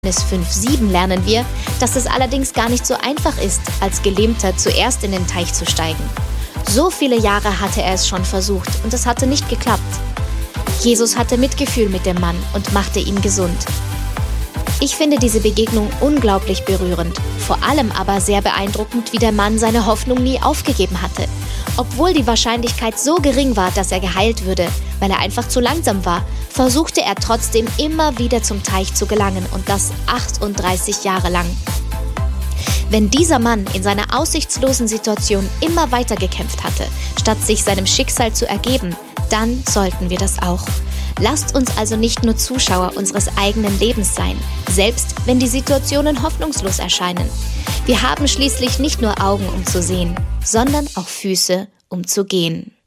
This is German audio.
Johannes 5,7 lernen wir, dass es allerdings gar nicht so einfach ist, als Gelähmter zuerst in den Teich zu steigen. So viele Jahre hatte er es schon versucht und es hatte nicht geklappt. Jesus hatte Mitgefühl mit dem Mann und machte ihn gesund. Ich finde diese Begegnung unglaublich berührend, vor allem aber sehr beeindruckend, wie der Mann seine Hoffnung nie aufgegeben hatte. Obwohl die Wahrscheinlichkeit so gering war, dass er geheilt würde, weil er einfach zu langsam war, versuchte er trotzdem immer wieder zum Teich zu gelangen und das 38 Jahre lang. Wenn dieser Mann in seiner aussichtslosen Situation immer weiter gekämpft hatte, statt sich seinem Schicksal zu ergeben, dann sollten wir das auch. Lasst uns also nicht nur Zuschauer unseres eigenen Lebens sein, selbst wenn die Situationen hoffnungslos erscheinen. Wir haben schließlich nicht nur Augen, um zu sehen, sondern auch Füße, um zu gehen.